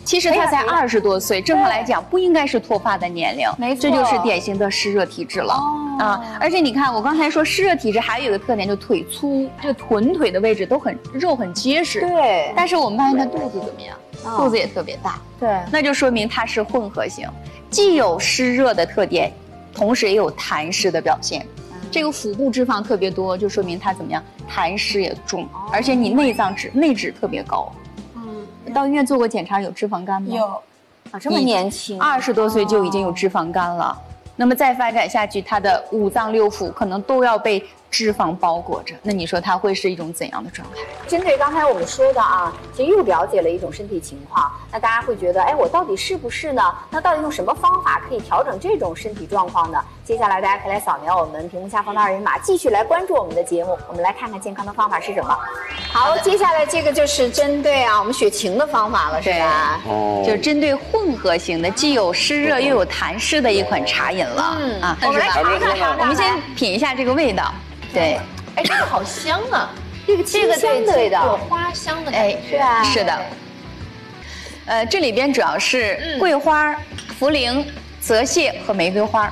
其实他才20多岁，正常来讲不应该是脱发的年龄， 没错， 这就是典型的湿热体质了。而且你看，我刚才说湿热体质还有一个特点，就腿粗，这臀腿的位置都肉很结实。 对， 但是我们发现他肚子怎么样？肚子也特别大。 对， 那就说明它是混合型，既有湿热的特点，同时也有痰湿的表现。这个腹部脂肪特别多，就说明它怎么样？痰湿也重，而且你内脂特别高。到医院做过检查有脂肪肝吗？ 有，这么年轻 ，20多岁就已经有脂肪肝了。那么再发展下去，他的5脏6腑可能都要被脂肪包裹着。那你说他会是一种怎样的状态？ 针对刚才我们说的啊，其实又了解了一种身体情况。那大家会觉得，哎，我到底是不是呢？那到底用什么方法可以调整这种身体状况呢？接下来大家可以来扫描我们屏幕下方的2维码，继续来关注我们的节目。我们来看看健康的方法是什么。好，接下来这个就是针对我们血清的方法了，是吧？ 就针对混合型的，既有湿热又有痰湿的一款茶饮了。 我们来尝尝， 我们先品一下这个味道。对， 哎，这个好香啊！ 这个清香的味道， 有花香的感觉。 是吧？ 是的。这里边主要是桂花、茯苓、泽泻和玫瑰花。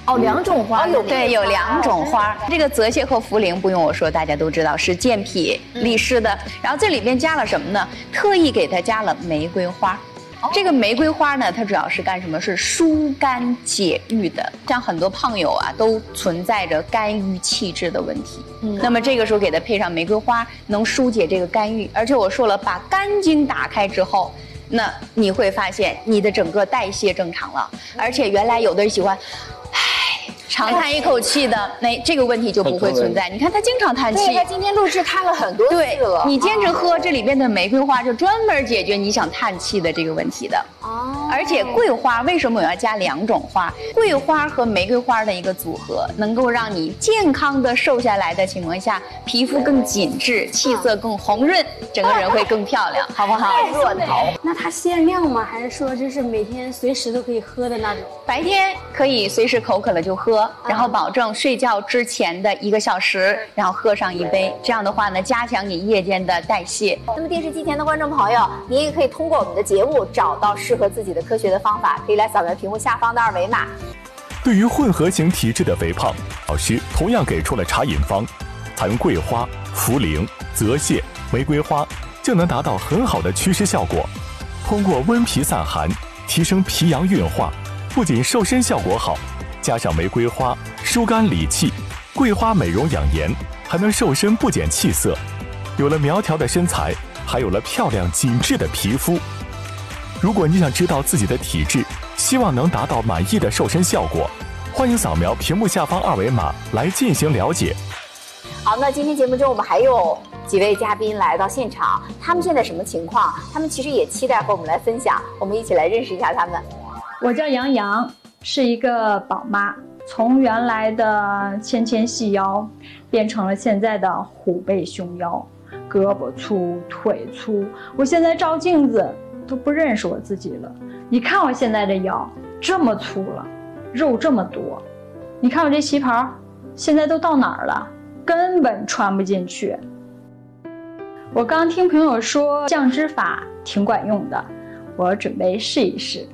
2种花。 对，有2种花。这个泽泻和茯苓不用我说，大家都知道是健脾利湿的。然后这里边加了什么呢？特意给它加了玫瑰花。这个玫瑰花呢，它主要是干什么？是疏肝解郁的。像很多胖友都存在着肝郁气滞的问题。那么这个时候给它配上玫瑰花，能疏解这个肝郁。而且我说了，把肝经打开之后，那你会发现你的整个代谢正常了。而且原来有的人喜欢长叹一口气的，这个问题就不会存在。你看他经常叹气， 对，他今天录制看了很多次了。 你坚持喝这里边的玫瑰花，就专门解决你想叹气的这个问题的。而且桂花为什么我要加2种花？桂花和玫瑰花的一个组合，能够让你健康的瘦下来的情况下，皮肤更紧致，气色更红润，整个人会更漂亮，好不好？ 热头。 那它限量吗？还是说就是每天随时都可以喝的那种？ 白天可以随时口渴了就喝，然后保证睡觉之前的1个小时，然后喝上1杯。这样的话呢，加强你夜间的代谢。 那么电视机前的观众朋友，您也可以通过我们的节目找到适合自己的科学的方法，可以来扫描屏幕下方的2维码。 对于混合型体质的肥胖，老师同样给出了茶饮方，采用桂花、茯苓、泽泻、玫瑰花，就能达到很好的祛湿效果。通过温脾散寒，提升脾阳运化，不仅瘦身效果好，加上玫瑰花疏肝理气，桂花美容养颜，还能瘦身不减气色。有了苗条的身材，还有了漂亮紧致的皮肤。如果你想知道自己的体质，希望能达到满意的瘦身效果，欢迎扫描屏幕下方2维码来进行了解。 好，那今天节目中我们还有几位嘉宾来到现场，他们现在什么情况？他们其实也期待和我们来分享，我们一起来认识一下他们。 我叫杨洋，是一个宝妈，从原来的纤纤细腰变成了现在的虎背熊腰，胳膊粗腿粗，我现在照镜子都不认识我自己了。你看我现在这腰这么粗了，肉这么多，你看我这旗袍现在都到哪儿了，根本穿不进去。我刚听朋友说降脂法挺管用的，我准备试一试。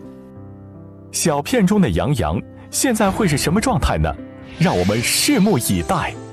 小片中的杨洋现在会是什么状态呢？让我们拭目以待。